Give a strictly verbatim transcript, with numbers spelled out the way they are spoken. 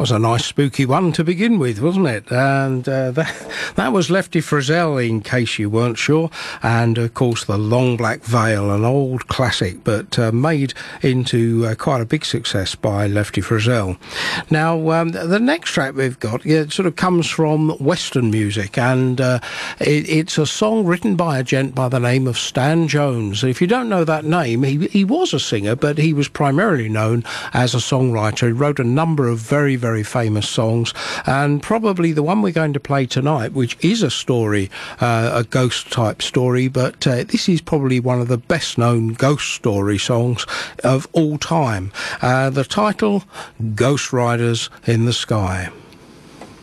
was a nice spooky one to begin with, wasn't it? And uh, that, that was Lefty Frizzell, in case you weren't sure. And, of course, The Long Black Veil, an old classic, but uh, made into uh, quite a big success by Lefty Frizzell. Now, um, the next track we've got, yeah, it sort of comes from Western music, and uh, it, it's a song written by a gent by the name of Stan Jones. If you don't know that name, he, he was a singer, but he was primarily known as a songwriter. He wrote a number of very, very famous songs, and probably the one we're going to play tonight, which is a story, uh, a ghost type story, but uh, this is probably one of the best known ghost story songs of all time. Uh, the title, Ghost Riders in the Sky.